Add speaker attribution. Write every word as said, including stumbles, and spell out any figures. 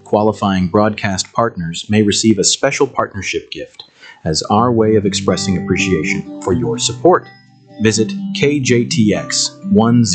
Speaker 1: qualifying broadcast partners may receive a special partnership gift as our way of expressing appreciation for your support. Visit K J T X ten